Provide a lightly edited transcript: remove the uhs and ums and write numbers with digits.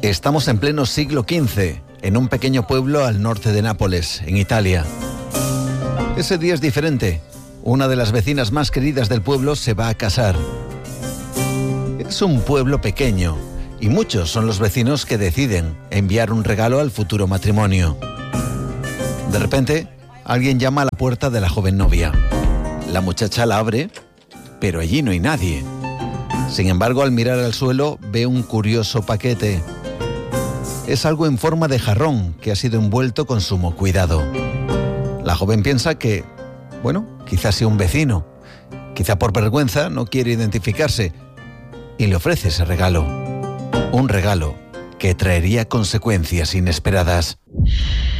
Estamos en pleno siglo XV, en un pequeño pueblo al norte de Nápoles, en Italia. Ese día es diferente. Una de las vecinas más queridas del pueblo se va a casar. Es un pueblo pequeño y muchos son los vecinos que deciden enviar un regalo al futuro matrimonio. De repente, alguien llama a la puerta de la joven novia. La muchacha la abre, pero allí no hay nadie. Sin embargo, al mirar al suelo, ve un curioso paquete. Es algo en forma de jarrón que ha sido envuelto con sumo cuidado. La joven piensa que, quizás sea un vecino. Quizá por vergüenza no quiere identificarse y le ofrece ese regalo. Un regalo que traería consecuencias inesperadas.